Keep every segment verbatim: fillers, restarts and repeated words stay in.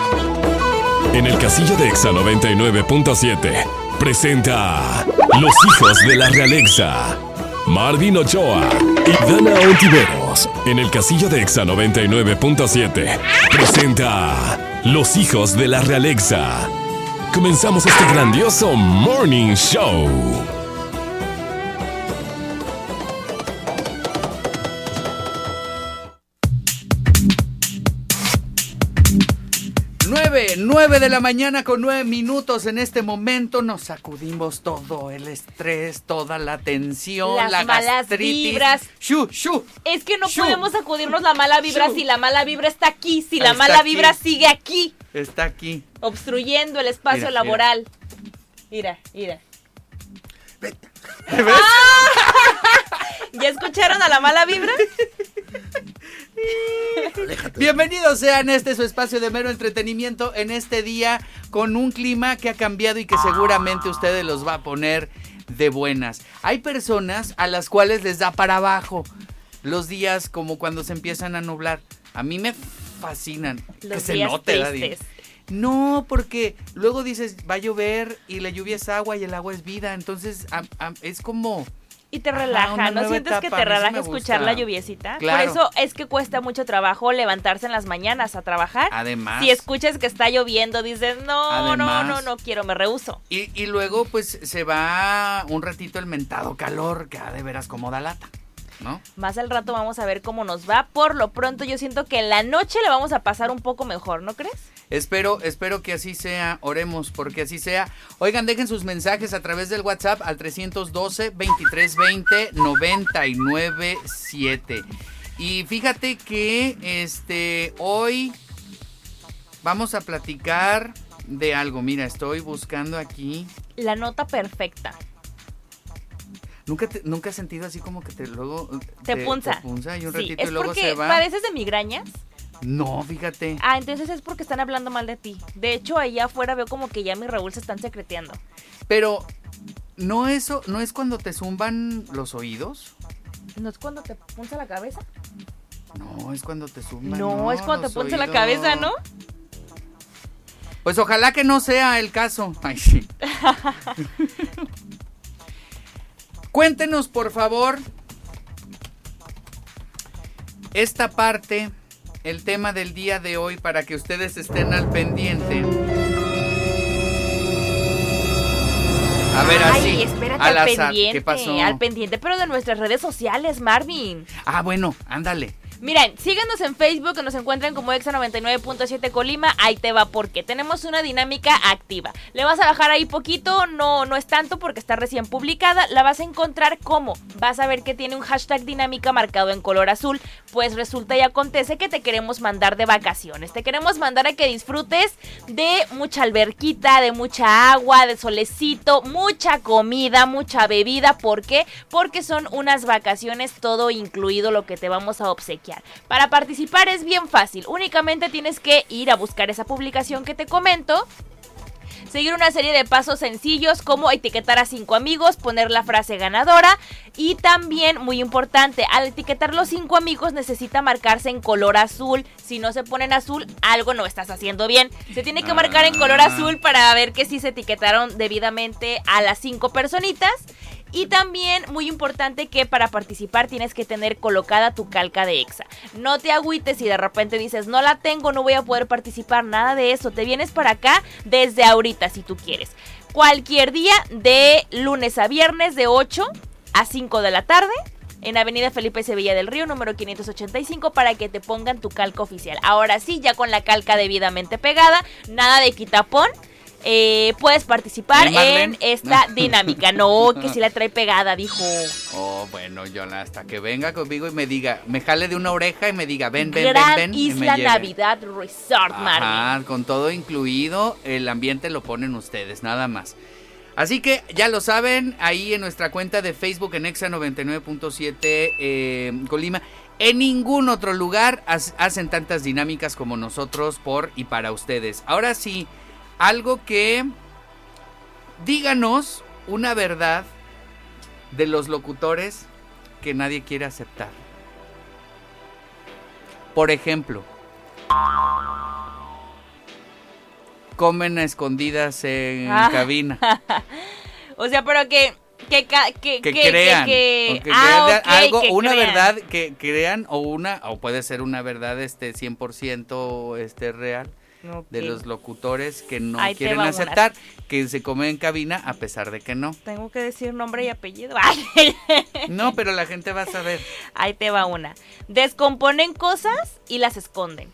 En el casillo de Exa noventa y nueve punto siete presenta Los Hijos de la Realexa. Marvin Ochoa y Dana Ontiveros. En el casillo de Exa noventa y nueve punto siete presenta Los Hijos de la Realexa. Comenzamos este grandioso Morning Show. nueve de la mañana con nueve minutos. En este momento nos sacudimos todo el estrés, toda la tensión, las la malas gastritis. vibras. Shu, shu, es que no shu, podemos sacudirnos la mala vibra shu. si la mala vibra está aquí, si la Está mala aquí. vibra sigue aquí, Está aquí. obstruyendo el espacio Mira, laboral. Mira, mira. ¿Ves? ¿Ya escucharon a la mala vibra? Bienvenidos sean a este su espacio de mero entretenimiento en este día con un clima que ha cambiado y que seguramente ustedes los va a poner de buenas. Hay personas a las cuales les da para abajo los días como cuando se empiezan a nublar. A mí me fascinan. Los que se días note, Daddy. tristes. No, porque luego dices va a llover y la lluvia es agua y el agua es vida. Entonces a, a, es como... Y te Ajá, relaja, una ¿no nueva sientes que etapa, te a mí sí relaja me escuchar gusta. la lluviecita? Claro. Por eso es que cuesta mucho trabajo levantarse en las mañanas a trabajar. Además. Si escuchas que está lloviendo, dices, no, Además. no, no, no quiero, me rehúso. Y, y luego pues se va un ratito el mentado calor, que a de veras como da lata, ¿no? Más al rato vamos a ver cómo nos va. Por lo pronto yo siento que en la noche le vamos a pasar un poco mejor, ¿no crees? Espero, espero que así sea, oremos porque así sea. Oigan, dejen sus mensajes a través del WhatsApp al trescientos doce, veintitrés veinte, noventa y nueve siete. Y fíjate que este hoy vamos a platicar de algo. Mira, estoy buscando aquí. La nota perfecta. ¿Nunca, te, ¿Nunca has sentido así como que te luego... Te, te punza. Te punza y un sí, ratito es y luego porque se va? ¿padeces de migrañas? No, fíjate. Ah, entonces es porque están hablando mal de ti. De hecho, allá afuera veo como que ya mis Raúl se están secreteando. Pero, ¿no eso, no es cuando te zumban los oídos? ¿No es cuando te punza la cabeza? No, es cuando te zumban. No, No, es cuando los te punza la oídos. cabeza, ¿no? Pues ojalá que no sea el caso. Ay, sí. Cuéntenos, por favor, esta parte, el tema del día de hoy, para que ustedes estén al pendiente. A ver, así. Ay, espérate, al al azar. pendiente. ¿Qué pasó? Al pendiente, pero de nuestras redes sociales, Marvin. Ah, bueno, ándale. Miren, síganos en Facebook, que nos encuentran como Exa noventa y nueve punto siete Colima. Ahí te va, porque tenemos una dinámica activa. Le vas a bajar ahí poquito, no, no es tanto porque está recién publicada. La vas a encontrar como, vas a ver que tiene un hashtag dinámica marcado en color azul. Pues resulta y acontece que te queremos mandar de vacaciones. Te queremos mandar a que disfrutes de mucha alberquita, de mucha agua, de solecito, mucha comida, mucha bebida. ¿Por qué? Porque son unas vacaciones todo incluido lo que te vamos a obsequiar. Para participar es bien fácil, únicamente tienes que ir a buscar esa publicación que te comento, seguir una serie de pasos sencillos como etiquetar a cinco amigos, poner la frase ganadora y también, muy importante, al etiquetar los cinco amigos necesita marcarse en color azul. Si no se pone en azul, algo no estás haciendo bien. Se tiene que marcar en color azul para ver que sí se etiquetaron debidamente a las cinco personitas. Y también, muy importante, que para participar tienes que tener colocada tu calca de Exa. No te agüites si de repente dices, no la tengo, no voy a poder participar, nada de eso. Te vienes para acá desde ahorita si tú quieres. Cualquier día de lunes a viernes de ocho a cinco de la tarde en Avenida Felipe Sevilla del Río, número quinientos ochenta y cinco, para que te pongan tu calca oficial. Ahora sí, ya con la calca debidamente pegada, nada de quitapón. Eh, puedes participar en esta dinámica. No, que si la trae pegada, dijo. Oh, bueno, yo hasta que venga conmigo y me diga, me jale de una oreja y me diga, ven, ven, Gran ven, ven. Isla Navidad Resort, Marvin. Ajá, con todo incluido, el ambiente lo ponen ustedes, nada más. Así que ya lo saben, ahí en nuestra cuenta de Facebook en Exa noventa y nueve punto siete eh, Colima. En ningún otro lugar hacen tantas dinámicas como nosotros por y para ustedes. Ahora sí, algo que díganos una verdad de los locutores que nadie quiere aceptar. Por ejemplo, comen a escondidas en Ah. cabina. O sea, pero que... Que, ca- que, Que, que- crean, que- o que ah, crean ok, algo, que una crean. verdad que crean o una, o puede ser una verdad este cien por ciento este real Ok. de los locutores que no Ahí te quieren va una. aceptar que se comen en cabina a pesar de que no. Tengo que decir nombre y apellido. Ay, No, pero la gente va a saber. ahí te va una. Descomponen cosas y las esconden.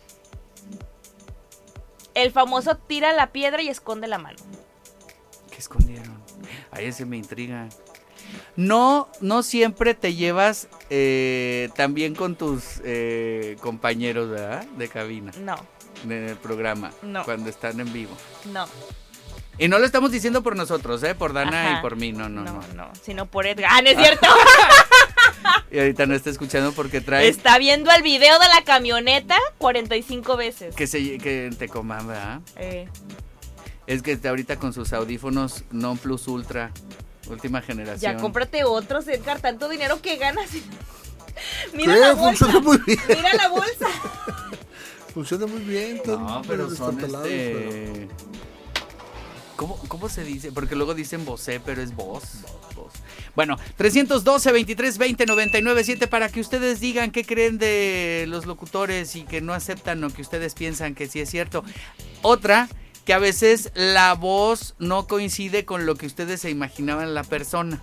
El famoso tira la piedra y esconde la mano. ¿Qué escondieron? Ahí ese me intriga. No, no siempre te llevas eh, también con tus eh, compañeros, ¿verdad? De cabina, No, del programa, No. cuando están en vivo. no, Y no lo estamos diciendo por nosotros, ¿eh? Por Dana Ajá. y por mí, no, no, no, no. no, sino por Edgar. Ah, no es cierto. Y ahorita no está escuchando porque trae Está viendo el video de la camioneta cuarenta y cinco veces. que se que te coman, ¿verdad? Eh, Es que está ahorita con sus audífonos Non Plus Ultra, última generación. ya cómprate otros, Edgar, tanto dinero que ganas. Mira ¿Qué? la bolsa. Funciona muy bien. Mira la bolsa. Funciona muy bien. No, están pero medio son destartalados, este... ¿Cómo, ¿Cómo se dice? Porque luego dicen Bose, pero es voz. Voz. Bueno, trescientos doce, veintitrés, veinte, noventa y nueve, siete para que ustedes digan qué creen de los locutores y que no aceptan lo que ustedes piensan que sí es cierto. Otra, que a veces la voz no coincide con lo que ustedes se imaginaban la persona.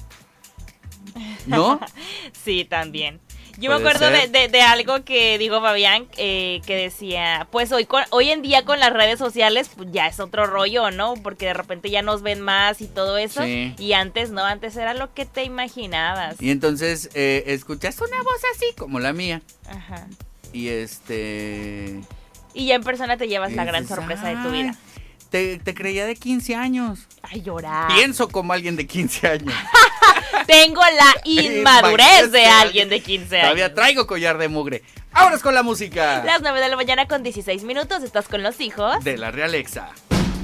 ¿No? Sí, también. Yo me Puede acuerdo de, ser. de, de algo que dijo Fabián, eh, que decía, pues hoy con, hoy en día con las redes sociales pues ya es otro rollo, ¿no? Porque de repente ya nos ven más y todo eso. Sí. Y antes no, antes era lo que te imaginabas. Y entonces eh, escuchas una voz así como la mía. Ajá. Y este... Y ya en persona te llevas la gran dices, sorpresa de tu "Ay, vida. Te, te creía de quince años. Ay, llorar. Pienso como alguien de quince años. Tengo la inmadurez de alguien de quince años. Todavía traigo collar de mugre. Vámonos con la música Las nueve de la mañana con dieciséis minutos, estás con los hijos. de la Realexa.